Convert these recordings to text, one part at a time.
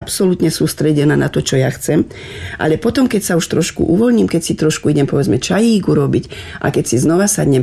absolútne sústredená na to, čo ja chcem. Ale potom, keď sa už trošku uvoľním, keď si trošku idem, povedzme, čajík urobiť a keď si znova sadnem,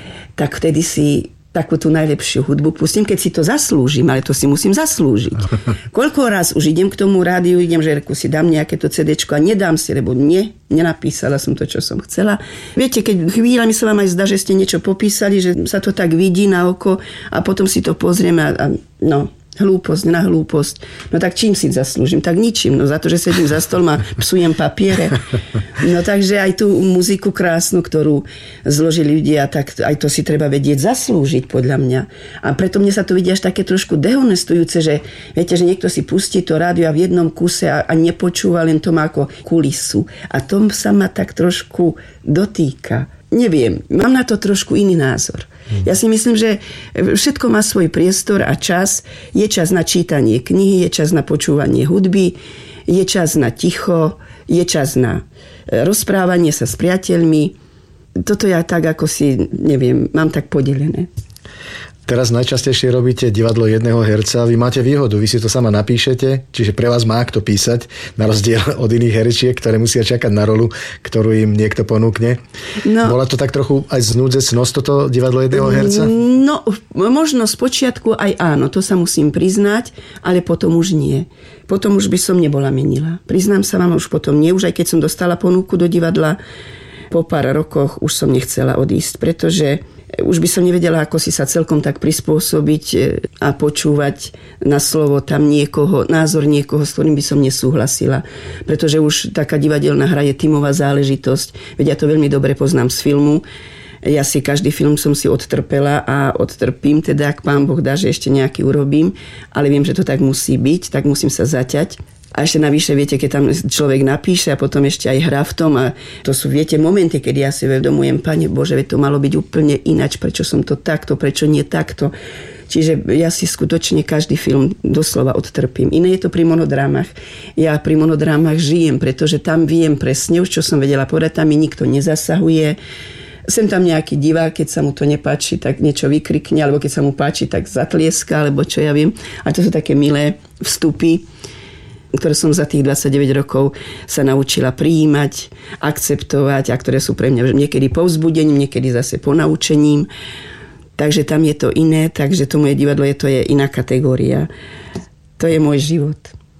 tak vtedy si takú tú najlepšiu hudbu pustím, keď si to zaslúžim, ale to si musím zaslúžiť. Koľko raz už idem k tomu rádiu, idem, že si dám nejaké to CDčko a nedám si, lebo nenapísala som to, čo som chcela. Viete, keď chvíľami sa vám aj zdá, že ste niečo popísali, že sa to tak vidí na oko a potom si to pozrieme a hlúposť na hlúposť. No tak čím si zaslúžim? Tak ničím. No za to, že sedím za stolom a psujem papiere. No takže aj tú muziku krásnu, ktorú zložili ľudia, tak aj to si treba vedieť zaslúžiť podľa mňa. A preto mne sa to vidí až také trošku dehonestujúce, že viete, že niekto si pustí to rádio a v jednom kuse a nepočúva, len to má ako kulisu. A to sa ma tak trošku dotýka. Neviem, mám na to trošku iný názor. Ja si myslím, že všetko má svoj priestor a čas. Je čas na čítanie knihy, je čas na počúvanie hudby, je čas na ticho, je čas na rozprávanie sa s priateľmi. Toto ja tak, ako si, neviem, mám tak podelené. Teraz najčastejšie robíte divadlo jedného herca. Vy máte výhodu, vy si to sama napíšete, čiže pre vás má kto písať, na rozdiel od iných herčiek, ktoré musia čakať na rolu, ktorú im niekto ponúkne. No, bola to tak trochu aj znúdzecnosť toto divadlo jedného herca? No, možno spočiatku aj áno, to sa musím priznať, ale potom už nie. Potom už by som nebola menila. Priznám sa vám, už potom nie, už aj keď som dostala ponuku do divadla, po pár rokoch už som nechcela odísť, pretože už by som nevedela, ako si sa celkom tak prispôsobiť a počúvať na slovo tam niekoho, názor niekoho, s ktorým by som nesúhlasila. Pretože už taká divadelná hra je tímová záležitosť. Veď ja to veľmi dobre poznám z filmu. Ja si každý film som si odtrpela a odtrpím, teda ak Pán Boh dá, že ešte nejaký urobím, ale viem, že to tak musí byť, tak musím sa zaťať. A ešte navyše, viete, keď tam človek napíše a potom ešte aj hrá v tom a to sú, viete, momenty, kedy ja si vedomujem, Pane Bože, veď to malo byť úplne ináč, prečo som to takto, prečo nie takto. Čiže ja si skutočne každý film doslova odtrpím. Iné je to pri monodrámach. Ja pri monodrámach žijem, pretože tam viem presne, už čo som vedela povedať, tam mi nikto nezasahuje. Sem tam nejaký divák, keď sa mu to nepáči, tak niečo vykrikne, alebo keď sa mu páči, tak zatlieska, alebo čo ja viem. A to sú také milé vstupy, ktoré som za tých 29 rokov sa naučila prijímať, akceptovať a ktoré sú pre mňa niekedy povzbudením, niekedy zase ponaučením. Takže tam je to iné, takže to moje divadlo to je iná kategória. To je môj život.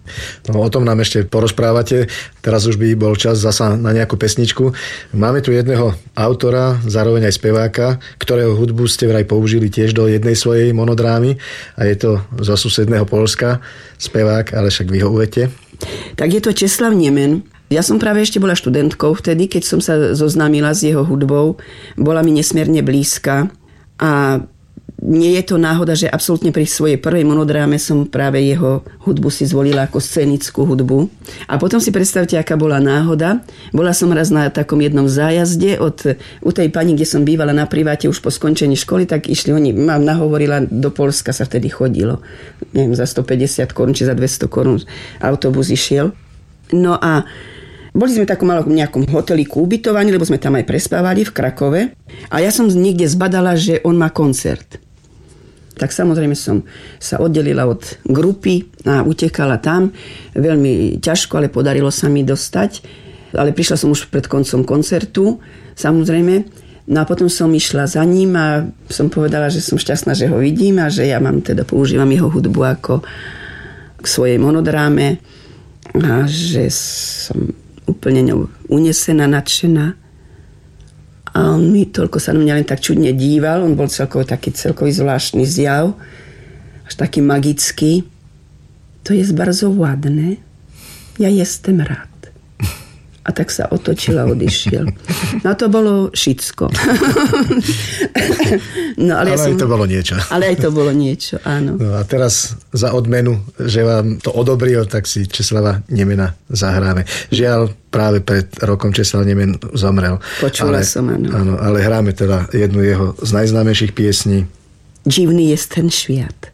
No, o tom nám ešte porozprávate. Teraz už by bol čas zasa na nejakú pesničku. Máme tu jedného autora, zároveň aj speváka, ktorého hudbu ste vraj použili tiež do jednej svojej monodrámy a je to zo susedného Poľska spevák, ale však vyhovujete. Tak je to Česlav Nemen. Ja som práve ešte bola študentkou vtedy, keď som sa zoznámila s jeho hudbou. Bola mi nesmierne blízka a nie je to náhoda, že absolútne pri svojej prvej monodráme som práve jeho hudbu si zvolila ako scénickú hudbu. A potom si predstavte, aká bola náhoda. Bola som raz na takom jednom zájazde u tej pani, kde som bývala na priváte už po skončení školy, tak išli oni, mám nahovorila, do Poľska sa vtedy chodilo. Neviem, za 150 korún či za 200 korún autobus išiel. No a boli sme takom malom nejakom hotelíku ubytovaní, lebo sme tam aj prespávali v Krakove. A ja som niekde zbadala, že on má koncert. Tak samozrejme som sa oddelila od grupy a utekala tam. Veľmi ťažko, ale podarilo sa mi dostať. Ale prišla som už pred koncom koncertu, samozrejme. No a potom som išla za ním a som povedala, že som šťastná, že ho vidím a že ja používam jeho hudbu ako k svojej monodráme a že som úplne ňou unesená, nadšená. A on mi toľko sa na mňa len tak čudne díval. On bol taký celkový zvláštny zjav. Až taký magický. To je bardzo ładne. Ja jestem rád. A tak sa otočil a odišiel. No to bolo všetko. No, ale aj to bolo niečo. Ale aj to bolo niečo, áno. No a teraz za odmenu, že vám to odobril, tak si Česlava Nemena zahráme. Žiaľ, práve pred rokom Česlav Nemen zomrel. Počula som, áno. Áno, ale hráme teda jednu jeho z najznámejších piesní. Divný je ten sviat.